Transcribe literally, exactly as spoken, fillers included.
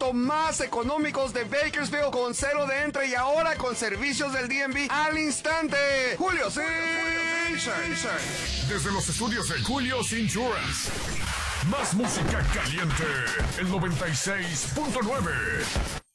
auto más económicos de Bakersfield con cero de entre y ahora con servicios del D M V al instante. Julio Insurance. Desde los estudios de Julio's Insurance. Más música caliente. El noventa y seis punto nueve.